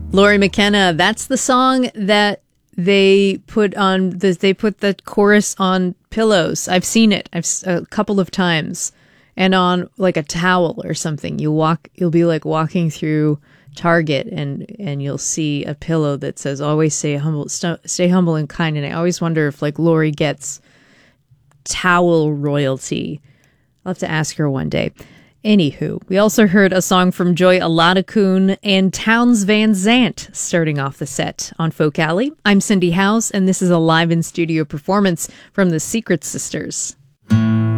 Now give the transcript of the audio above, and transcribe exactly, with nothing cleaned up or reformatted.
Lori McKenna, that's the song that they put on the, they put the chorus on pillows. I've seen it. I've a couple of times, and on like a towel or something. You walk, you'll be like walking through Target, and and you'll see a pillow that says "Always stay humble, st- stay humble and kind." And I always wonder if like Lori gets towel royalty. I'll have to ask her one day. Anywho, we also heard a song from Joy Aladakun and Townes Van Zandt starting off the set on Folk Alley. I'm Cindy House, and this is a live in studio performance from the Secret Sisters.